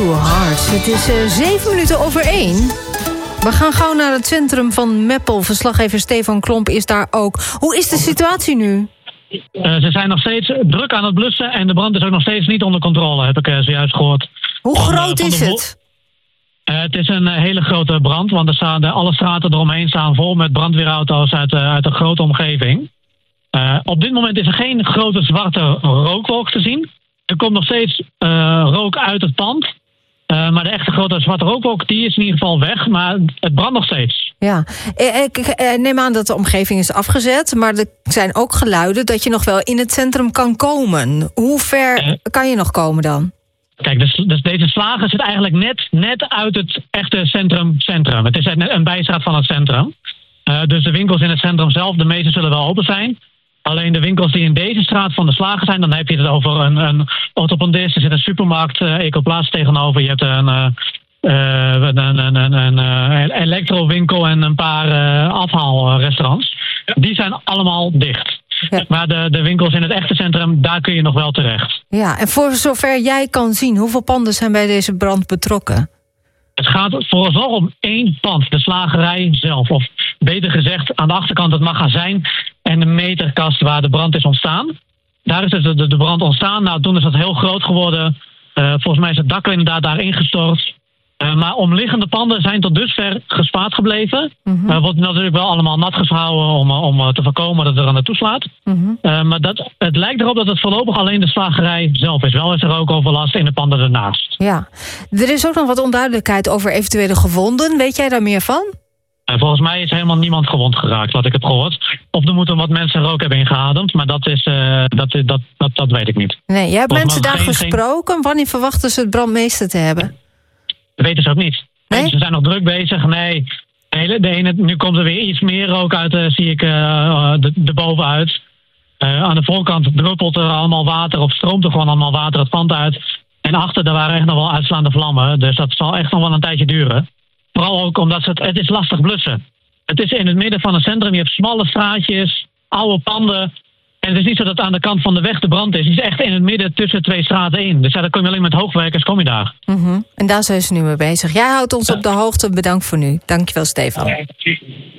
Blue Hearts. Het is 7 minuten over 1. We gaan gauw naar het centrum van Meppel. Verslaggever Stefan Klomp is daar ook. Hoe is de situatie nu? Ze zijn nog steeds druk aan het blussen en de brand is ook nog steeds niet onder controle, heb ik zojuist gehoord. Hoe groot is het? Het is een hele grote brand, want alle straten eromheen staan vol met brandweerauto's uit een grote omgeving. Op dit moment is er geen grote zwarte rookwolk te zien. Er komt nog steeds rook uit het pand. Maar de echte grote zwarte rookwolk die is in ieder geval weg, maar het brandt nog steeds. Ja, ik neem aan dat de omgeving is afgezet, maar er zijn ook geluiden dat je nog wel in het centrum kan komen. Hoe ver kan je nog komen dan? Kijk, dus deze slager zit eigenlijk net uit het echte centrum. Het is een bijstraat van het centrum. Dus de winkels in het centrum zelf, de meeste zullen wel open zijn. Alleen de winkels die in deze straat van de slager zijn, dan heb je het over een orthopondist, er zit een supermarkt, Ecoplaats tegenover. Je hebt een elektrowinkel en een paar afhaalrestaurants. Die zijn allemaal dicht. Ja. Maar de winkels in het echte centrum, daar kun je nog wel terecht. Ja, en voor zover jij kan zien, hoeveel panden zijn bij deze brand betrokken? Het gaat vooralsnog om 1 pand, de slagerij zelf. Of beter gezegd, aan de achterkant het magazijn en de meterkast waar de brand is ontstaan. Daar is de brand ontstaan. Nou, toen is dat heel groot geworden. Volgens mij is het dak inderdaad daar ingestort. Maar omliggende panden zijn tot dusver gespaard gebleven. Mm-hmm. Wordt natuurlijk wel allemaal nat gehouden om te voorkomen dat het er aan naartoe slaat. Mm-hmm. Maar het lijkt erop dat het voorlopig alleen de slagerij zelf is. Wel is er ook overlast in de panden ernaast. Ja, er is ook nog wat onduidelijkheid over eventuele gewonden. Weet jij daar meer van? Volgens mij is helemaal niemand gewond geraakt, wat ik heb gehoord. Of er moeten wat mensen rook hebben ingeademd, maar dat weet ik niet. Nee, jij hebt mensen daar gesproken. Wanneer verwachten ze het brandmeester te hebben? Dat weten ze ook niet. Nee? Ze zijn nog druk bezig. Nee, nu komt er weer iets meer rook uit, zie ik erbovenuit. Aan de voorkant druppelt er allemaal water, of stroomt er gewoon allemaal water het pand uit. En achter, daar waren echt nog wel uitslaande vlammen. Dus dat zal echt nog wel een tijdje duren. Vooral ook omdat het is lastig blussen. Het is in het midden van het centrum. Je hebt smalle straatjes, oude panden. En het is niet zo dat aan de kant van de weg de brand is. Het is echt in het midden tussen 2 straten in. Dus dan kom je alleen met hoogwerkers, kom je daar. Mm-hmm. En daar zijn ze nu mee bezig. Jij houdt ons op de hoogte. Bedankt voor nu. Dankjewel, Stefan.